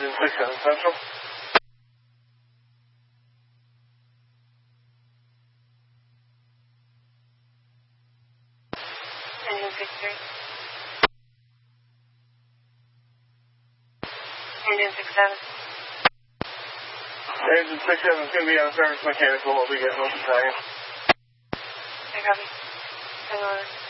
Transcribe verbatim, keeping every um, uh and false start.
Engine six seven Central. Engine six three. Engine six seven. Engine six seven is going to be on service mechanical. We'll be getting most of the time. I copy. Hang on.